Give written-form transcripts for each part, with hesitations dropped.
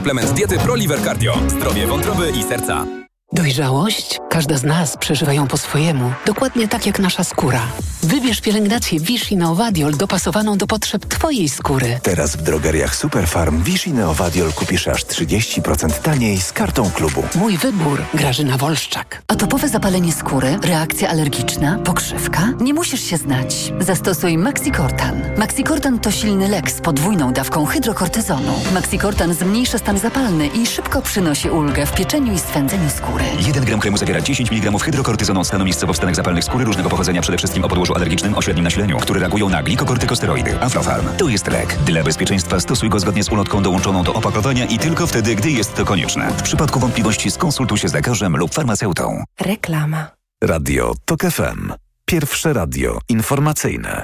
Suplement diety ProLiver Cardio. Zdrowie wątroby i serca. Dojrzałość? Każda z nas przeżywa ją po swojemu. Dokładnie tak jak nasza skóra. Wybierz pielęgnację Vichy Neovadiol dopasowaną do potrzeb Twojej skóry. Teraz w drogeriach Superfarm Vichy Neovadiol kupisz aż 30% taniej z kartą klubu. Mój wybór. Grażyna Wolszczak. Atopowe zapalenie skóry, reakcja alergiczna, pokrzywka? Nie musisz się znać. Zastosuj Maxicortan. Maxicortan to silny lek z podwójną dawką hydrokortyzonu. Maxicortan zmniejsza stan zapalny i szybko przynosi ulgę w pieczeniu i swędzeniu skóry. 1 gram kremu zawiera 10 mg hydrokortyzonu stanowiskowo w stanach zapalnych skóry różnego pochodzenia, przede wszystkim o podłożu alergicznym o średnim nasileniu, które reagują na glikokortykosteroidy. Aflofarm. To jest lek. Dla bezpieczeństwa stosuj go zgodnie z ulotką dołączoną do opakowania i tylko wtedy, gdy jest to konieczne. W przypadku wątpliwości skonsultuj się z lekarzem lub farmaceutą. Reklama. Radio TOK FM. Pierwsze radio informacyjne.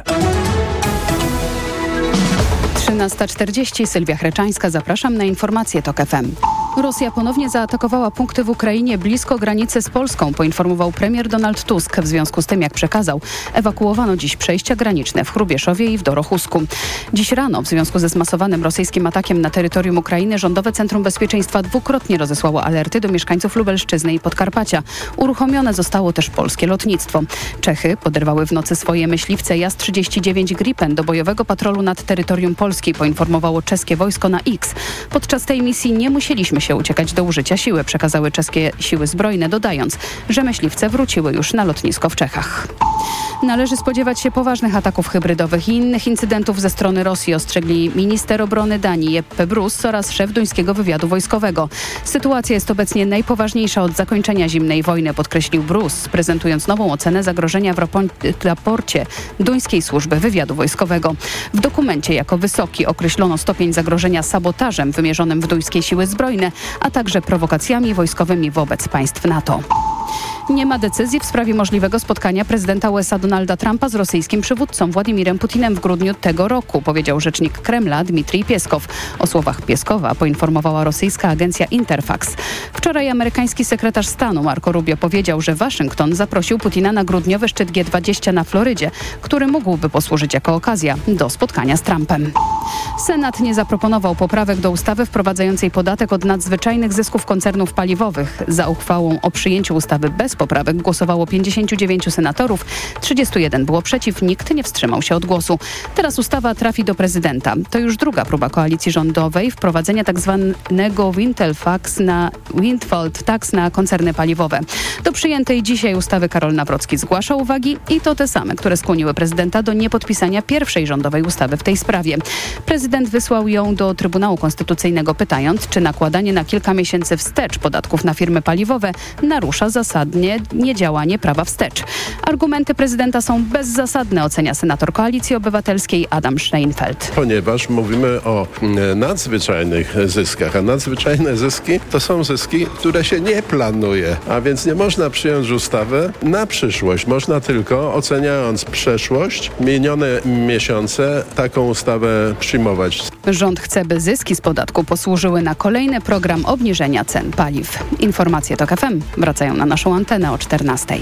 13:40. Sylwia Chreczańska. Zapraszam na informacje TOK FM. Rosja ponownie zaatakowała punkty w Ukrainie blisko granicy z Polską, poinformował premier Donald Tusk. W związku z tym, jak przekazał, ewakuowano dziś przejścia graniczne w Hrubieszowie i w Dorochusku. Dziś rano, w związku ze zmasowanym rosyjskim atakiem na terytorium Ukrainy, Rządowe Centrum Bezpieczeństwa dwukrotnie rozesłało alerty do mieszkańców Lubelszczyzny i Podkarpacia. Uruchomione zostało też polskie lotnictwo. Czechy poderwały w nocy swoje myśliwce JAS-39 Gripen do bojowego patrolu nad terytorium Polski, poinformowało czeskie wojsko na X. Podczas tej misji nie musieliśmy się uciekać do użycia siły, przekazały czeskie siły zbrojne, dodając, że myśliwce wróciły już na lotnisko w Czechach. Należy spodziewać się poważnych ataków hybrydowych i innych incydentów ze strony Rosji, ostrzegli minister obrony Danii Jeppe Bruus oraz szef duńskiego wywiadu wojskowego. Sytuacja jest obecnie najpoważniejsza od zakończenia zimnej wojny, podkreślił Bruus, prezentując nową ocenę zagrożenia w raporcie duńskiej służby wywiadu wojskowego. W dokumencie jako wysoki określono stopień zagrożenia sabotażem wymierzonym w duńskie siły zbrojne, a także prowokacjami wojskowymi wobec państw NATO. Nie ma decyzji w sprawie możliwego spotkania prezydenta USA Donalda Trumpa z rosyjskim przywódcą Władimirem Putinem w grudniu tego roku, powiedział rzecznik Kremla Dmitrij Pieskow. O słowach Pieskowa poinformowała rosyjska agencja Interfax. Wczoraj amerykański sekretarz stanu Marco Rubio powiedział, że Waszyngton zaprosił Putina na grudniowy szczyt G20 na Florydzie, który mógłby posłużyć jako okazja do spotkania z Trumpem. Senat nie zaproponował poprawek do ustawy wprowadzającej podatek od nadzwyczajnych zysków koncernów paliwowych. Za uchwałą o przyjęciu ustawy bez poprawek głosowało 59 senatorów, 31 było przeciw, nikt nie wstrzymał się od głosu. Teraz ustawa trafi do prezydenta. To już druga próba koalicji rządowej wprowadzenia tzw. windfall tax na koncerny paliwowe. Do przyjętej dzisiaj ustawy Karol Nawrocki zgłasza uwagi i to te same, które skłoniły prezydenta do niepodpisania pierwszej rządowej ustawy w tej sprawie. Prezydent wysłał ją do Trybunału Konstytucyjnego, pytając, czy nakładanie na kilka miesięcy wstecz podatków na firmy paliwowe narusza zasadnie niedziałanie prawa wstecz. Argumenty prezydenta są bezzasadne, ocenia senator Koalicji Obywatelskiej Adam Steinfeld. Ponieważ mówimy o nadzwyczajnych zyskach, a nadzwyczajne zyski to są zyski, które się nie planuje, a więc nie można przyjąć ustawy na przyszłość. Można tylko, oceniając przeszłość, minione miesiące, taką ustawę przyjmować. Rząd chce, by zyski z podatku posłużyły na kolejny program obniżenia cen paliw. Informacje TOK FM wracają na naszą antenę o 14:00.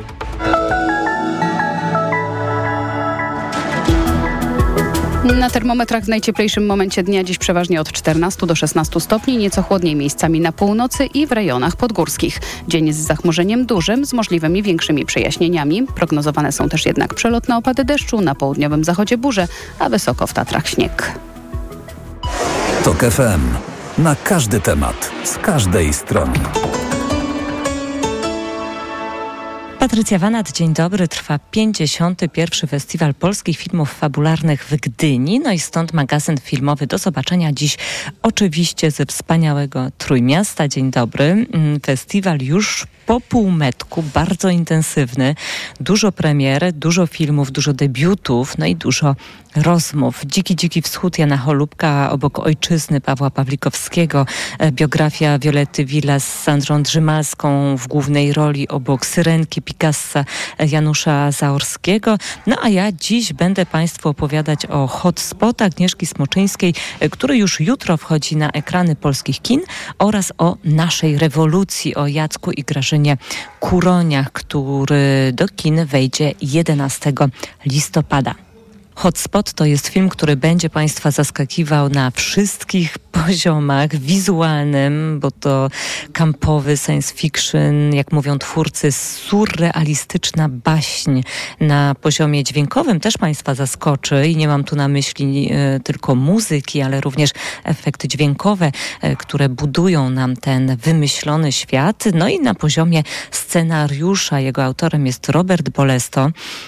Na termometrach w najcieplejszym momencie dnia dziś przeważnie od 14 do 16 stopni, nieco chłodniej miejscami na północy i w rejonach podgórskich. Dzień z zachmurzeniem dużym, z możliwymi większymi przejaśnieniami. Prognozowane są też jednak przelotne opady deszczu, na południowym zachodzie burze, a wysoko w Tatrach śnieg. TOK FM. Na każdy temat, z każdej strony. Patrycja Wanat, dzień dobry. Trwa 51. Festiwal Polskich Filmów Fabularnych w Gdyni. No i stąd magazyn filmowy do zobaczenia dziś oczywiście ze wspaniałego Trójmiasta. Dzień dobry. Festiwal już po półmetku, bardzo intensywny. Dużo premier, dużo filmów, dużo debiutów, no i dużo rozmów. Dziki Wschód Jana Holubka obok Ojczyzny Pawła Pawlikowskiego. Biografia Violetty Villas z Sandrą Drzymalską w głównej roli obok Syrenki Picassa Janusza Zaorskiego. No a ja dziś będę Państwu opowiadać o Hotspot Agnieszki Smoczyńskiej, który już jutro wchodzi na ekrany polskich kin, oraz o Naszej rewolucji, o Jacku i Grażynie Kuroniach, który do kin wejdzie 11 listopada. Hotspot to jest film, który będzie Państwa zaskakiwał na wszystkich poziomach, wizualnym, bo to kampowy science fiction, jak mówią twórcy, surrealistyczna baśń. Na poziomie dźwiękowym też Państwa zaskoczy i nie mam tu na myśli tylko muzyki, ale również efekty dźwiękowe, które budują nam ten wymyślony świat. No i na poziomie scenariusza, jego autorem jest Robert Bolesto.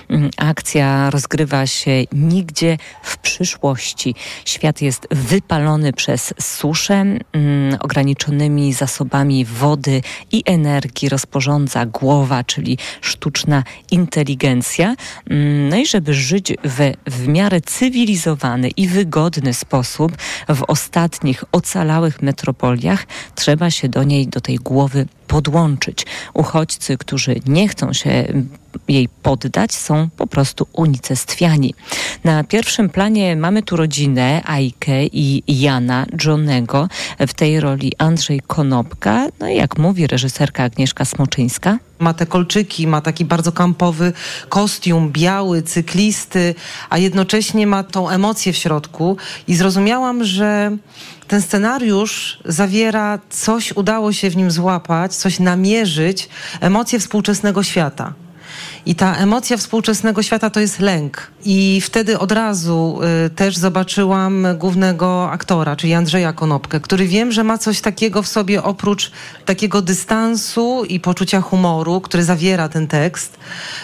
Akcja rozgrywa się nigdzie w przyszłości. Świat jest wypalony przez suszę, ograniczonymi zasobami wody i energii rozporządza głowa, czyli sztuczna inteligencja. No i żeby żyć w miarę cywilizowany i wygodny sposób w ostatnich ocalałych metropoliach, trzeba się do tej głowy podłączyć. Uchodźcy, którzy nie chcą się jej poddać, są po prostu unicestwiani. Na pierwszym planie mamy tu rodzinę, Ajkę i Jana, Johnego. W tej roli Andrzej Konopka. No i jak mówi reżyserka Agnieszka Smoczyńska. Ma te kolczyki, ma taki bardzo kampowy kostium, biały, cyklisty, a jednocześnie ma tą emocję w środku. I zrozumiałam, że ten scenariusz zawiera coś, udało się w nim złapać, coś namierzyć, emocje współczesnego świata. I ta emocja współczesnego świata to jest lęk. I wtedy od razu też zobaczyłam głównego aktora, czyli Andrzeja Konopkę, który wiem, że ma coś takiego w sobie oprócz takiego dystansu i poczucia humoru, który zawiera ten tekst,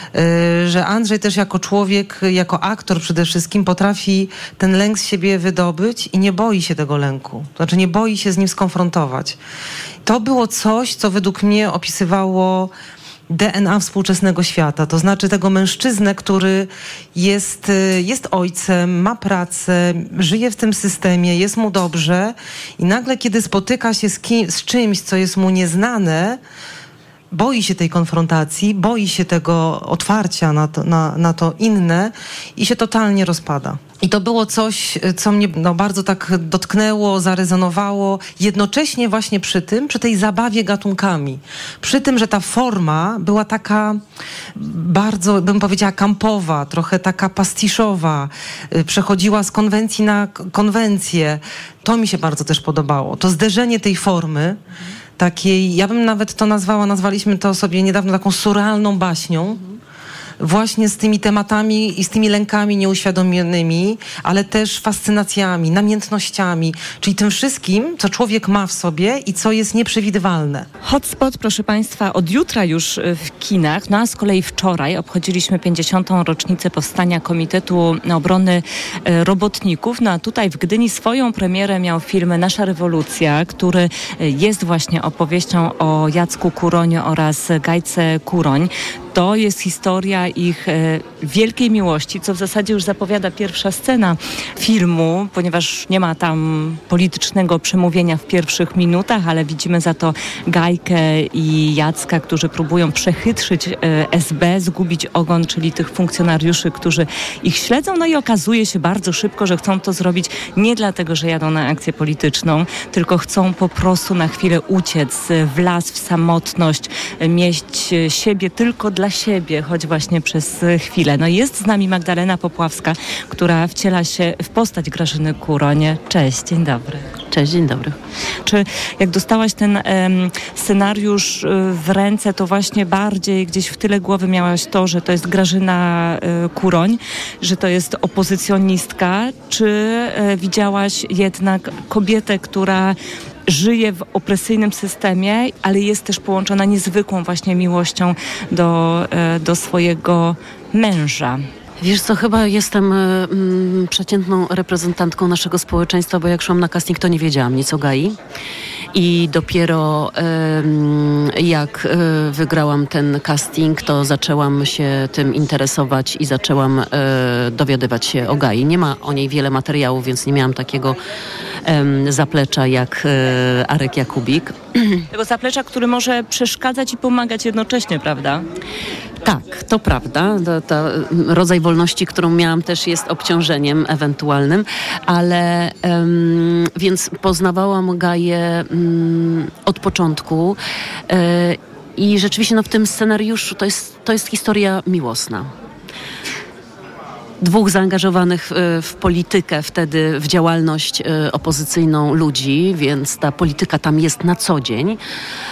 że Andrzej też jako człowiek, jako aktor przede wszystkim potrafi ten lęk z siebie wydobyć i nie boi się tego lęku. To znaczy nie boi się z nim skonfrontować. To było coś, co według mnie opisywało DNA współczesnego świata, to znaczy tego mężczyznę, który jest ojcem, ma pracę, żyje w tym systemie, jest mu dobrze i nagle, kiedy spotyka się z czymś, co jest mu nieznane, boi się tej konfrontacji, boi się tego otwarcia na to inne i się totalnie rozpada. I to było coś, co mnie bardzo tak dotknęło, zarezonowało, jednocześnie właśnie przy tej zabawie gatunkami. Przy tym, że ta forma była taka bardzo, bym powiedziała, kampowa, trochę taka pastiszowa, przechodziła z konwencji na konwencję. To mi się bardzo też podobało. To zderzenie tej formy, takiej, ja bym nawet to nazwaliśmy to sobie niedawno taką surrealną baśnią, właśnie z tymi tematami i z tymi lękami nieuświadomionymi, ale też fascynacjami, namiętnościami, czyli tym wszystkim, co człowiek ma w sobie i co jest nieprzewidywalne. Hotspot, proszę Państwa, od jutra już w kinach, no a z kolei wczoraj obchodziliśmy 50. rocznicę powstania Komitetu Obrony Robotników. No a tutaj w Gdyni swoją premierę miał film Nasza rewolucja, który jest właśnie opowieścią o Jacku Kuroniu oraz Gajce Kuroń. To jest historia ich wielkiej miłości, co w zasadzie już zapowiada pierwsza scena filmu, ponieważ nie ma tam politycznego przemówienia w pierwszych minutach, ale widzimy za to Gajkę i Jacka, którzy próbują przechytrzyć SB, zgubić ogon, czyli tych funkcjonariuszy, którzy ich śledzą. No i okazuje się bardzo szybko, że chcą to zrobić nie dlatego, że jadą na akcję polityczną, tylko chcą po prostu na chwilę uciec w las, w samotność, mieć siebie tylko dla siebie, choć właśnie przez chwilę. No jest z nami Magdalena Popławska, która wciela się w postać Grażyny Kuroń. Cześć, dzień dobry. Cześć, dzień dobry. Czy jak dostałaś ten scenariusz w ręce, to właśnie bardziej gdzieś w tyle głowy miałaś to, że to jest Grażyna Kuroń, że to jest opozycjonistka, czy widziałaś jednak kobietę, która żyje w opresyjnym systemie, ale jest też połączona niezwykłą właśnie miłością do swojego męża? Wiesz co, chyba jestem przeciętną reprezentantką naszego społeczeństwa, bo jak szłam na casting, to nie wiedziałam nic o Gai. I dopiero jak wygrałam ten casting, to zaczęłam się tym interesować i zaczęłam dowiadywać się o Gai. Nie ma o niej wiele materiałów, więc nie miałam takiego zaplecza jak Arek Jakubik. Tego zaplecza, który może przeszkadzać i pomagać jednocześnie, prawda? Tak, to prawda. To rodzaj wolności, którą miałam, też jest obciążeniem ewentualnym, ale więc poznawałam Gaję od początku i rzeczywiście w tym scenariuszu to jest historia miłosna. dwóch zaangażowanych w politykę wtedy, w działalność opozycyjną ludzi, więc ta polityka tam jest na co dzień.